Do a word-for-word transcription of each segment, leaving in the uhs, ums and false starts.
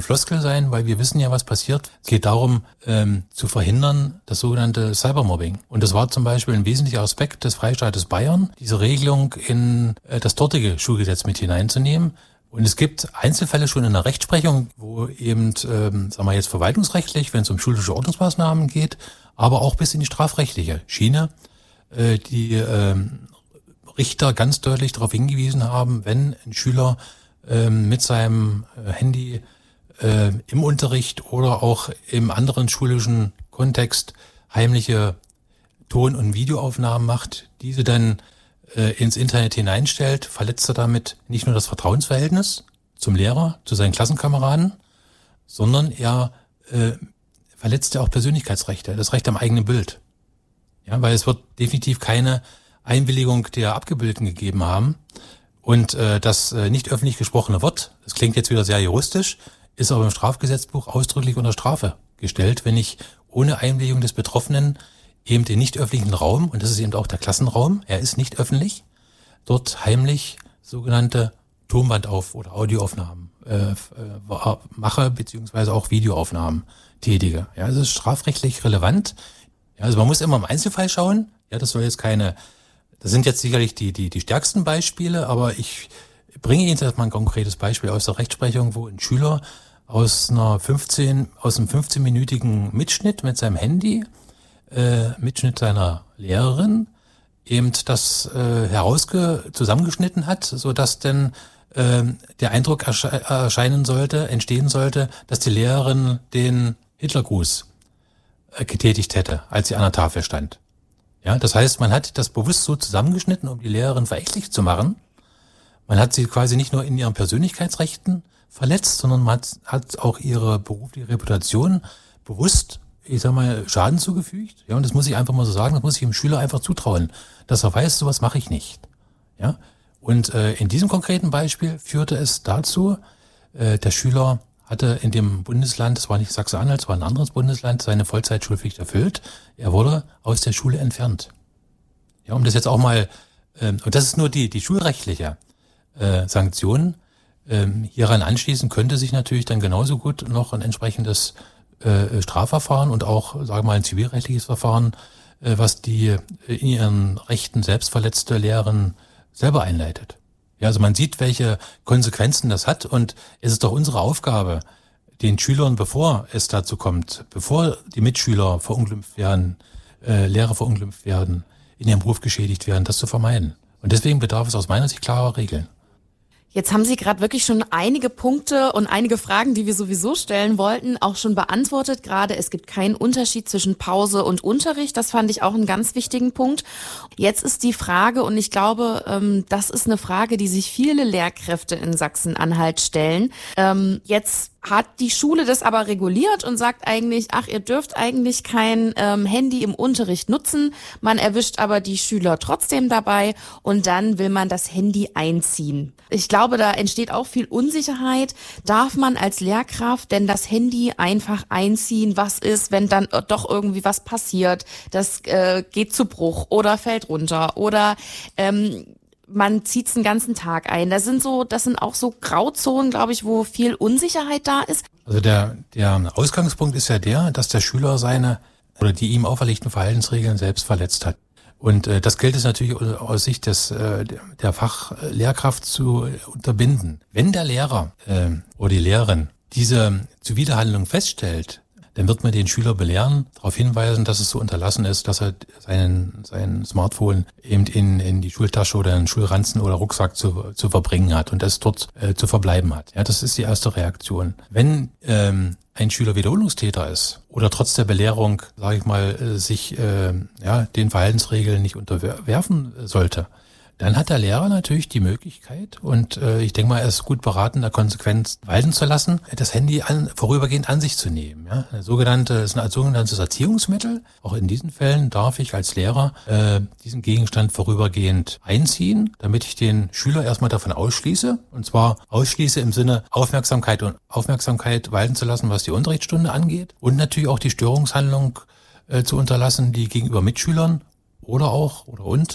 Floskel sein, weil wir wissen ja, was passiert. Es geht darum, ähm, zu verhindern, das sogenannte Cybermobbing. Und das war zum Beispiel ein wesentlicher Aspekt des Freistaates Bayern, diese Regelung in äh, das dortige Schulgesetz mit hineinzunehmen. Und es gibt Einzelfälle schon in der Rechtsprechung, wo eben, ähm, sagen wir jetzt verwaltungsrechtlich, wenn es um schulische Ordnungsmaßnahmen geht, aber auch bis in die strafrechtliche Schiene, äh, die ähm, Richter ganz deutlich darauf hingewiesen haben, wenn ein Schüler ähm, mit seinem äh, Handy äh, im Unterricht oder auch im anderen schulischen Kontext heimliche Ton- und Videoaufnahmen macht, diese dann äh, ins Internet hineinstellt, verletzt er damit nicht nur das Vertrauensverhältnis zum Lehrer, zu seinen Klassenkameraden, sondern er äh, verletzt ja auch Persönlichkeitsrechte, das Recht am eigenen Bild. Ja, weil es wird definitiv keine Einwilligung der Abgebildeten gegeben haben. Und äh, das äh, nicht öffentlich gesprochene Wort, das klingt jetzt wieder sehr juristisch, ist aber im Strafgesetzbuch ausdrücklich unter Strafe gestellt, wenn ich ohne Einwilligung des Betroffenen eben den nicht öffentlichen Raum, und das ist eben auch der Klassenraum, er ist nicht öffentlich, dort heimlich sogenannte Tonbandauf- oder Audioaufnahmen äh, äh, mache, beziehungsweise auch Videoaufnahmen tätige. Ja, das ist strafrechtlich relevant. Ja, also man muss immer im Einzelfall schauen. Ja, das soll jetzt keine, das sind jetzt sicherlich die, die, die stärksten Beispiele, aber ich bringe Ihnen jetzt mal ein konkretes Beispiel aus der Rechtsprechung, wo ein Schüler aus einer fünfzehn, aus einem fünfzehnminütigen Mitschnitt mit seinem Handy, äh, Mitschnitt seiner Lehrerin, eben das äh, herausge, zusammengeschnitten hat, so dass denn äh, der Eindruck ersche- erscheinen sollte, entstehen sollte, dass die Lehrerin den Hitlergruß äh, getätigt hätte, als sie an der Tafel stand. Ja, das heißt, man hat das bewusst so zusammengeschnitten, um die Lehrerin verächtlich zu machen. Man hat sie quasi nicht nur in ihren Persönlichkeitsrechten verletzt, sondern man hat, hat auch ihre berufliche Reputation bewusst, ich sag mal, Schaden zugefügt. Ja, und das muss ich einfach mal so sagen, das muss ich dem Schüler einfach zutrauen, dass er weiß, sowas mache ich nicht. Ja, und äh, in diesem konkreten Beispiel führte es dazu, äh, der Schüler hatte in dem Bundesland, das war nicht Sachsen-Anhalt, es war ein anderes Bundesland, seine Vollzeitschulpflicht erfüllt. Er wurde aus der Schule entfernt. Ja, um das jetzt auch mal, ähm, und das ist nur die die schulrechtliche äh, Sanktion. Ähm, hieran anschließend könnte sich natürlich dann genauso gut noch ein entsprechendes äh, Strafverfahren und auch, sagen wir mal, ein zivilrechtliches Verfahren, äh, was die äh, in ihren Rechten selbst verletzte Lehrerin selber einleitet. Ja, also man sieht, welche Konsequenzen das hat, und es ist doch unsere Aufgabe, den Schülern, bevor es dazu kommt, bevor die Mitschüler verunglimpft werden, äh, Lehrer verunglimpft werden, in ihrem Beruf geschädigt werden, das zu vermeiden. Und deswegen bedarf es aus meiner Sicht klarer Regeln. Jetzt haben Sie gerade wirklich schon einige Punkte und einige Fragen, die wir sowieso stellen wollten, auch schon beantwortet. Gerade es gibt keinen Unterschied zwischen Pause und Unterricht. Das fand ich auch einen ganz wichtigen Punkt. Jetzt ist die Frage, und ich glaube, ähm, das ist eine Frage, die sich viele Lehrkräfte in Sachsen-Anhalt stellen. Ähm, jetzt hat die Schule das aber reguliert und sagt eigentlich, ach, ihr dürft eigentlich kein ähm, Handy im Unterricht nutzen. Man erwischt aber die Schüler trotzdem dabei und dann will man das Handy einziehen. Ich glaube, da entsteht auch viel Unsicherheit. Darf man als Lehrkraft denn das Handy einfach einziehen? Was ist, wenn dann doch irgendwie was passiert? Das äh, geht zu Bruch oder fällt runter oder ähm, man zieht's den ganzen Tag ein. Das sind so, das sind auch so Grauzonen, glaube ich, wo viel Unsicherheit da ist. Also der, der Ausgangspunkt ist ja der, dass der Schüler seine oder die ihm auferlegten Verhaltensregeln selbst verletzt hat. Und äh, das gilt es natürlich aus Sicht des äh, der Fachlehrkraft zu unterbinden. Wenn der Lehrer äh, oder die Lehrerin diese Zuwiderhandlung feststellt, dann wird man den Schüler belehren, darauf hinweisen, dass es so unterlassen ist, dass er seinen, sein Smartphone eben in, in die Schultasche oder in den Schulranzen oder Rucksack zu, zu verbringen hat und das dort äh, zu verbleiben hat. Ja, das ist die erste Reaktion. Wenn ähm, ein Schüler Wiederholungstäter ist oder trotz der Belehrung, sage ich mal, äh, sich äh, ja den Verhaltensregeln nicht unterwerfen sollte, dann hat der Lehrer natürlich die Möglichkeit, und äh, ich denke mal, er ist gut beraten, da konsequent walten zu lassen, das Handy an, vorübergehend an sich zu nehmen. Ja? Eine sogenannte, ist ein sogenanntes Erziehungsmittel. Auch in diesen Fällen darf ich als Lehrer äh, diesen Gegenstand vorübergehend einziehen, damit ich den Schüler erstmal davon ausschließe. Und zwar ausschließe im Sinne Aufmerksamkeit und Aufmerksamkeit walten zu lassen, was die Unterrichtsstunde angeht. Und natürlich auch die Störungshandlung äh, zu unterlassen, die gegenüber Mitschülern oder auch oder und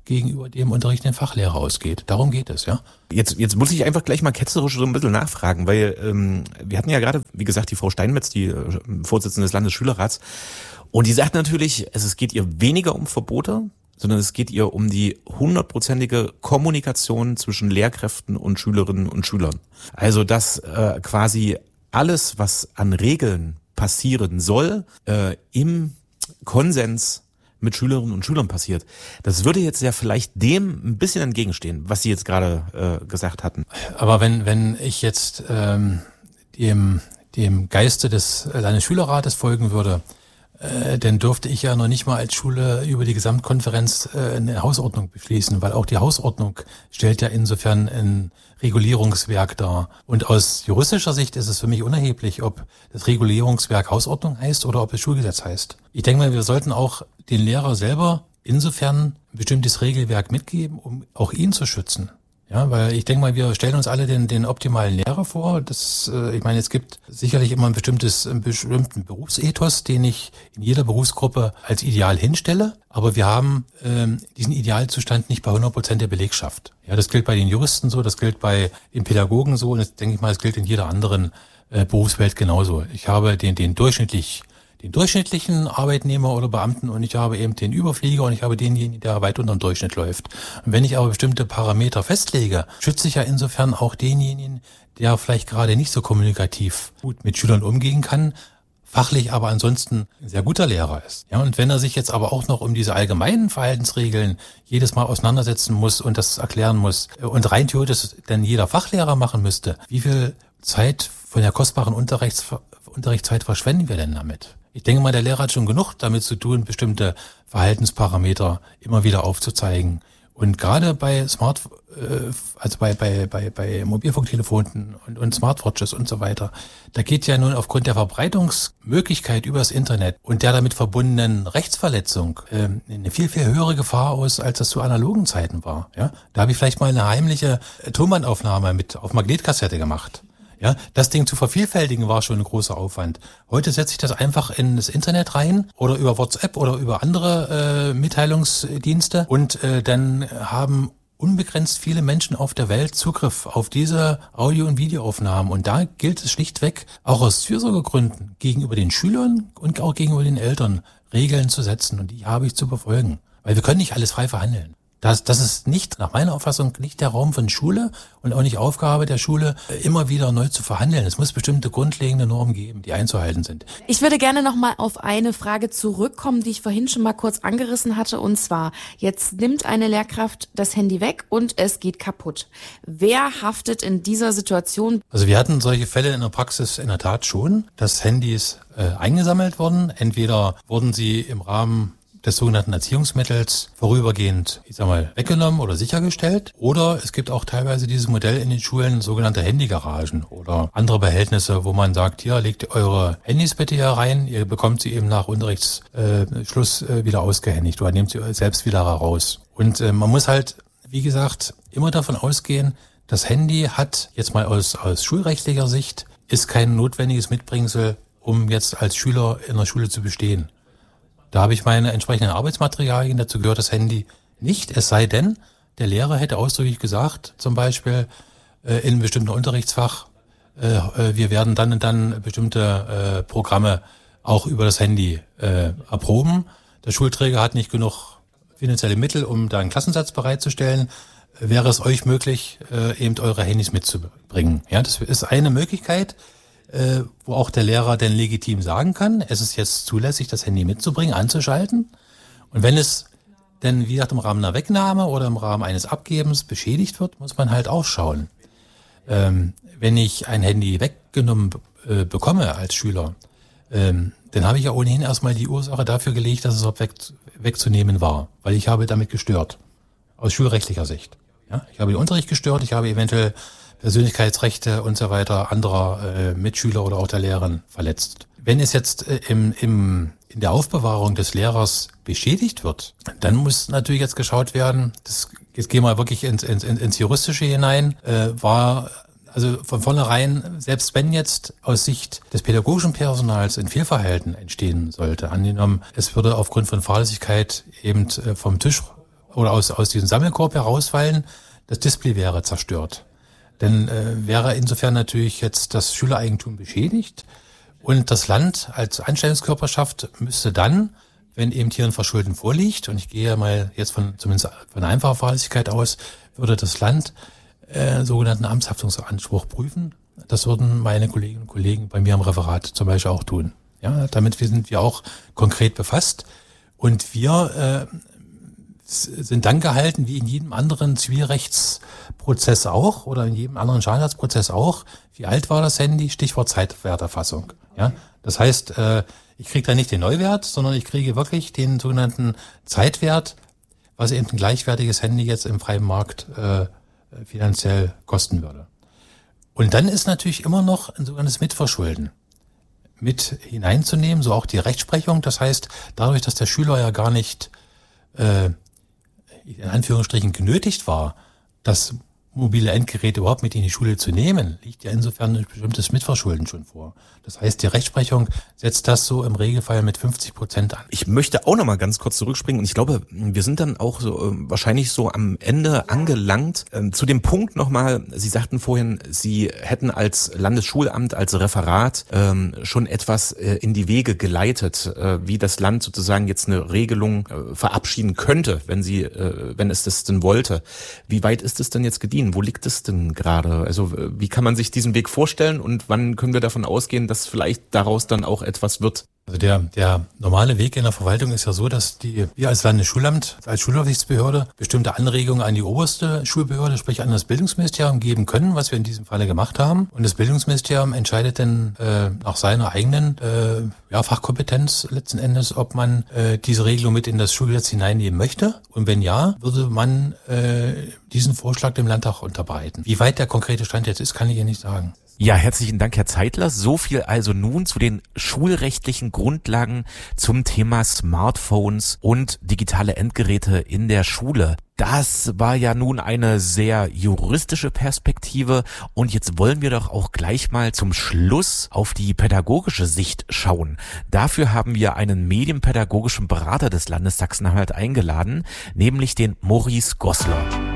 gegenüber dem unterrichtenden Fachlehrer ausgeht. Darum geht es, ja. Jetzt, jetzt muss ich einfach gleich mal ketzerisch so ein bisschen nachfragen, weil ähm, wir hatten ja gerade, wie gesagt, die Frau Steinmetz, die äh, Vorsitzende des Landesschülerrats, und die sagt natürlich, es, es geht ihr weniger um Verbote, sondern es geht ihr um die hundertprozentige Kommunikation zwischen Lehrkräften und Schülerinnen und Schülern. Also dass äh, quasi alles, was an Regeln passieren soll, äh, im Konsens mit Schülerinnen und Schülern passiert. Das würde jetzt ja vielleicht dem ein bisschen entgegenstehen, was Sie jetzt gerade äh, gesagt hatten. Aber wenn wenn ich jetzt ähm, dem dem Geiste des Landesschülerrates folgen würde, äh, dann dürfte ich ja noch nicht mal als Schule über die Gesamtkonferenz äh, eine Hausordnung beschließen, weil auch die Hausordnung stellt ja insofern ein Regulierungswerk dar. Und aus juristischer Sicht ist es für mich unerheblich, ob das Regulierungswerk Hausordnung heißt oder ob es Schulgesetz heißt. Ich denke mal, wir sollten auch den Lehrer selber insofern ein bestimmtes Regelwerk mitgeben, um auch ihn zu schützen. Ja, weil ich denke mal, wir stellen uns alle den, den optimalen Lehrer vor. Das, äh, ich meine, es gibt sicherlich immer ein bestimmtes, einen bestimmten Berufsethos, den ich in jeder Berufsgruppe als Ideal hinstelle. Aber wir haben ähm, diesen Idealzustand nicht bei hundert Prozent der Belegschaft. Ja, das gilt bei den Juristen so, das gilt bei den Pädagogen so und das denke ich mal, das gilt in jeder anderen äh, Berufswelt genauso. Ich habe den, den durchschnittlich den durchschnittlichen Arbeitnehmer oder Beamten und ich habe eben den Überflieger und ich habe denjenigen, der weit unter dem Durchschnitt läuft. Und wenn ich aber bestimmte Parameter festlege, schütze ich ja insofern auch denjenigen, der vielleicht gerade nicht so kommunikativ gut mit Schülern umgehen kann, fachlich aber ansonsten ein sehr guter Lehrer ist. Ja, und wenn er sich jetzt aber auch noch um diese allgemeinen Verhaltensregeln jedes Mal auseinandersetzen muss und das erklären muss und rein theoretisch dann jeder Fachlehrer machen müsste, wie viel Zeit von der kostbaren Unterrichts- Unterrichtszeit verschwenden wir denn damit? Ich denke mal, der Lehrer hat schon genug damit zu tun, bestimmte Verhaltensparameter immer wieder aufzuzeigen. Und gerade bei Smart, äh, also bei, bei, bei, bei Mobilfunktelefonen und, und Smartwatches und so weiter, da geht ja nun aufgrund der Verbreitungsmöglichkeit übers Internet und der damit verbundenen Rechtsverletzung äh, eine viel, viel höhere Gefahr aus, als das zu analogen Zeiten war. Ja? Da habe ich vielleicht mal eine heimliche Tonbandaufnahme mit auf Magnetkassette gemacht. Ja, das Ding zu vervielfältigen war schon ein großer Aufwand. Heute setze ich das einfach in das Internet rein oder über WhatsApp oder über andere äh, Mitteilungsdienste und äh, dann haben unbegrenzt viele Menschen auf der Welt Zugriff auf diese Audio- und Videoaufnahmen. Und da gilt es schlichtweg, auch aus Fürsorgegründen, gegenüber den Schülern und auch gegenüber den Eltern Regeln zu setzen. Und die habe ich zu befolgen. Weil wir können nicht alles frei verhandeln. Das, das ist nicht, nach meiner Auffassung, nicht der Raum von Schule und auch nicht Aufgabe der Schule, immer wieder neu zu verhandeln. Es muss bestimmte grundlegende Normen geben, die einzuhalten sind. Ich würde gerne noch mal auf eine Frage zurückkommen, die ich vorhin schon mal kurz angerissen hatte. Und zwar, jetzt nimmt eine Lehrkraft das Handy weg und es geht kaputt. Wer haftet in dieser Situation? Also wir hatten solche Fälle in der Praxis in der Tat schon, dass Handys äh, eingesammelt wurden. Entweder wurden sie im Rahmen des sogenannten Erziehungsmittels vorübergehend, ich sag mal, weggenommen oder sichergestellt. Oder es gibt auch teilweise dieses Modell in den Schulen, sogenannte Handygaragen oder andere Behältnisse, wo man sagt, hier, legt eure Handys bitte hier rein, ihr bekommt sie eben nach Unterrichtsschluss äh, wieder ausgehändigt oder nehmt sie selbst wieder heraus. Und äh, man muss halt, wie gesagt, immer davon ausgehen, das Handy hat jetzt mal aus, aus schulrechtlicher Sicht, ist kein notwendiges Mitbringsel, um jetzt als Schüler in der Schule zu bestehen. Da habe ich meine entsprechenden Arbeitsmaterialien, dazu gehört das Handy nicht, es sei denn, der Lehrer hätte ausdrücklich gesagt, zum Beispiel äh, in einem bestimmten Unterrichtsfach, äh, äh, wir werden dann und dann bestimmte äh, Programme auch über das Handy äh, erproben. Der Schulträger hat nicht genug finanzielle Mittel, um da einen Klassensatz bereitzustellen. Wäre es euch möglich, äh, eben eure Handys mitzubringen? Ja, das ist eine Möglichkeit, Äh, wo auch der Lehrer denn legitim sagen kann, es ist jetzt zulässig, das Handy mitzubringen, anzuschalten. Und wenn es denn, wie gesagt, im Rahmen einer Wegnahme oder im Rahmen eines Abgebens beschädigt wird, muss man halt auch schauen. Ähm, wenn ich ein Handy weggenommen äh, bekomme als Schüler, ähm, dann habe ich ja ohnehin erstmal die Ursache dafür gelegt, dass es auch weg, wegzunehmen war, weil ich habe damit gestört, aus schulrechtlicher Sicht. Ja? Ich habe den Unterricht gestört, ich habe eventuell Persönlichkeitsrechte und so weiter anderer äh, Mitschüler oder auch der Lehrerin verletzt. Wenn es jetzt äh, im, im, in der Aufbewahrung des Lehrers beschädigt wird, dann muss natürlich jetzt geschaut werden, das, jetzt gehen wir wirklich ins, ins, ins Juristische hinein, äh, war also von vornherein, selbst wenn jetzt aus Sicht des pädagogischen Personals ein Fehlverhalten entstehen sollte, angenommen, es würde aufgrund von Fahrlässigkeit eben äh, vom Tisch oder aus, aus diesem Sammelkorb herausfallen, das Display wäre zerstört. Denn äh, wäre insofern natürlich jetzt das Schülereigentum beschädigt und das Land als Anstellungskörperschaft müsste dann, wenn eben hier ein Verschulden vorliegt, und ich gehe mal jetzt von zumindest von einfacher Fahrlässigkeit aus, würde das Land äh, sogenannten Amtshaftungsanspruch prüfen. Das würden meine Kolleginnen und Kollegen bei mir im Referat zum Beispiel auch tun. Ja, damit sind wir auch konkret befasst und wir äh, sind dann gehalten, wie in jedem anderen Zivilrechtsprozess auch oder in jedem anderen Schadensersatzprozess auch. Wie alt war das Handy? Stichwort Zeitwerterfassung. Ja, das heißt, äh, ich kriege da nicht den Neuwert, sondern ich kriege wirklich den sogenannten Zeitwert, was eben ein gleichwertiges Handy jetzt im freien Markt äh, finanziell kosten würde. Und dann ist natürlich immer noch ein sogenanntes Mitverschulden mit hineinzunehmen, so auch die Rechtsprechung. Das heißt, dadurch, dass der Schüler ja gar nicht äh, in Anführungsstrichen genötigt war, das mobile Endgerät überhaupt mit in die Schule zu nehmen, liegt ja insofern ein bestimmtes Mitverschulden schon vor. Das heißt, die Rechtsprechung setzt das so im Regelfall mit fünfzig Prozent an. Ich möchte auch noch mal ganz kurz zurückspringen und ich glaube, wir sind dann auch so äh, wahrscheinlich so am Ende angelangt. Ähm, zu dem Punkt noch mal, Sie sagten vorhin, Sie hätten als Landesschulamt, als Referat ähm, schon etwas äh, in die Wege geleitet, äh, wie das Land sozusagen jetzt eine Regelung äh, verabschieden könnte, wenn sie, äh, wenn es das denn wollte. Wie weit ist es denn jetzt gediehen? Wo liegt es denn gerade? Also wie kann man sich diesen Weg vorstellen und wann können wir davon ausgehen, dass vielleicht daraus dann auch etwas wird? Also der, der normale Weg in der Verwaltung ist ja so, dass die, wir als Landesschulamt, als Schulaufsichtsbehörde bestimmte Anregungen an die oberste Schulbehörde, sprich an das Bildungsministerium geben können, was wir in diesem Falle gemacht haben. Und das Bildungsministerium entscheidet dann äh, nach seiner eigenen äh, ja, Fachkompetenz letzten Endes, ob man äh, diese Regelung mit in das Schulgesetz hineinnehmen möchte. Und wenn ja, würde man äh, diesen Vorschlag dem Landtag unterbreiten. Wie weit der konkrete Stand jetzt ist, kann ich Ihnen nicht sagen. Ja, herzlichen Dank, Herr Zeitler. So viel also nun zu den schulrechtlichen Grundlagen zum Thema Smartphones und digitale Endgeräte in der Schule. Das war ja nun eine sehr juristische Perspektive und jetzt wollen wir doch auch gleich mal zum Schluss auf die pädagogische Sicht schauen. Dafür haben wir einen medienpädagogischen Berater des Landes Sachsen-Anhalt eingeladen, nämlich den Maurice Goslar.